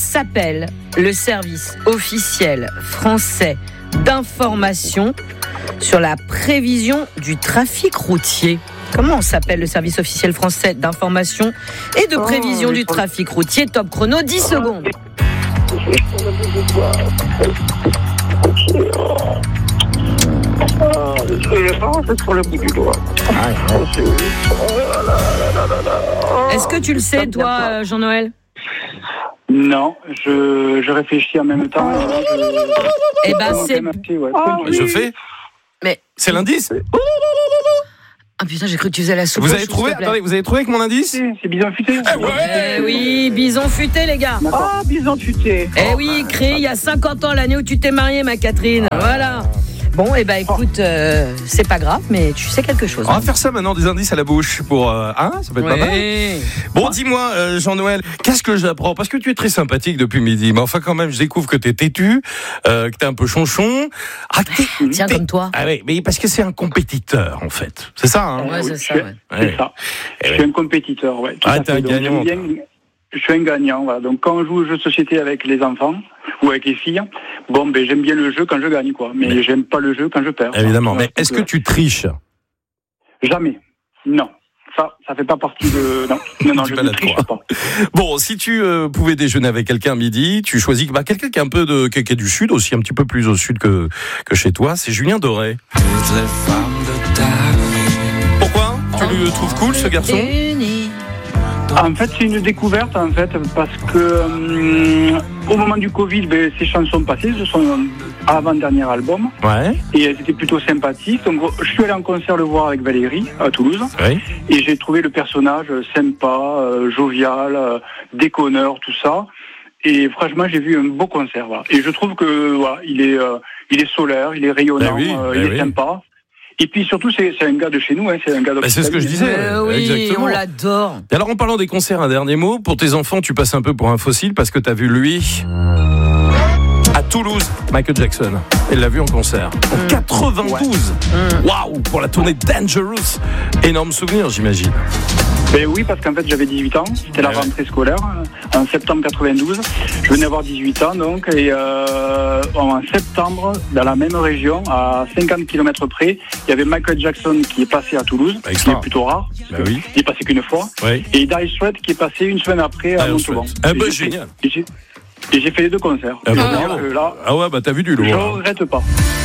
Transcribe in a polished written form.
s'appelle le service officiel français d'information sur la prévision du trafic routier? Comment s'appelle le service officiel français d'information et de prévision du trafic routier? Top chrono, 10 secondes. C'est sur le bout du doigt. Est-ce que tu le sais, toi, Jean-Noël? Non, je réfléchis en même temps. Eh ben, c'est... Je fais. Mais... C'est l'indice. Ah putain, j'ai cru que tu faisais la soupe. Vous avez trouvé? Attendez, vous avez trouvé avec mon indice? C'est Bison Futé. Eh oui, Bison Futé, les gars. Ah, Bison Futé. Eh oui, créé il y a 50 ans, l'année où tu t'es mariée, ma Catherine. Voilà. Bon, eh ben écoute, c'est pas grave, mais tu sais quelque chose. On va faire ça maintenant, des indices à la bouche pour... ça peut être pas mal. Bon, dis-moi, Jean-Noël, qu'est-ce que j'apprends? Parce que tu es très sympathique depuis midi, mais enfin quand même, je découvre que t'es têtu, que t'es un peu chonchon. Tiens, comme toi. Ah oui, mais parce que c'est un compétiteur, en fait. C'est ça, hein? Ouais, c'est ça, ouais. C'est ça. Je suis un compétiteur, ouais. T'es un gagnant. Je suis un gagnant, voilà. Donc quand on joue aux jeux de société avec les enfants ou avec les filles, j'aime bien le jeu quand je gagne, quoi. Mais j'aime pas le jeu quand je perds. Évidemment. Mais est-ce que tu triches? Jamais. Non. Ça fait pas partie de... Non, je ne triche pas. Bon, si tu pouvais déjeuner avec quelqu'un midi, tu choisis quelqu'un qui est un peu qui est du sud aussi, un petit peu plus au sud que chez toi, c'est Julien Doré. Pourquoi? Tu le trouves cool, ce garçon? En fait, c'est une découverte, parce que au moment du Covid, ces chansons passées, ce sont avant-dernier album. Ouais. Et elles étaient plutôt sympathiques. Donc, je suis allé en concert le voir avec Valérie, à Toulouse. Oui. Et j'ai trouvé le personnage sympa, jovial, déconneur, tout ça. Et franchement, j'ai vu un beau concert. Voilà. Et je trouve que il est solaire, il est rayonnant, il est sympa. Et puis surtout, c'est un gars de chez nous, c'est un gars de... c'est ce que je disais. Oui, exactement. on l'adore. Et alors, en parlant des concerts, un dernier mot. Pour tes enfants, tu passes un peu pour un fossile parce que t'as vu lui à Toulouse, Michael Jackson. Elle l'a vu en concert. En 92. Waouh, pour la tournée Dangerous. Énorme souvenir, j'imagine. Oui, parce qu'en fait, j'avais 18 ans. C'était la rentrée scolaire, en septembre 92. Je venais avoir 18 ans, donc. Et en septembre, dans la même région, à 50 km près, il y avait Michael Jackson qui est passé à Toulouse, qui est plutôt rare. Oui. Il est passé qu'une fois. Oui. Et Dire Straits qui est passé une semaine après à Montauban. Génial. Et j'ai fait les deux concerts. T'as vu du lourd. Je ne regrette pas.